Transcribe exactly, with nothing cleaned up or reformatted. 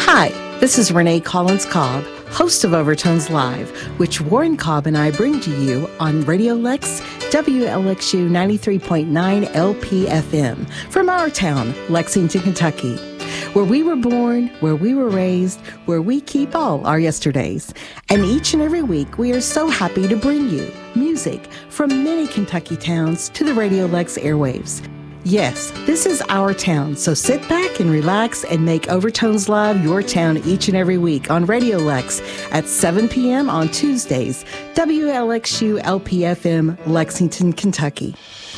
Hi, this is Renee Collins-Cobb, host of Overtones Live, which Warren Cobb and I bring to you on Radio Lex, W L X U ninety-three point nine L P F M, from our town, Lexington, Kentucky, where we were born, where we were raised, where we keep all our yesterdays. And each and every week, we are so happy to bring you music from many Kentucky towns to the Radio Lex airwaves. Yes, this is our town, so sit back and relax and make Overtones Live your town each and every week on Radio Lex at seven p.m. on Tuesdays, W L X U L P F M, Lexington, Kentucky.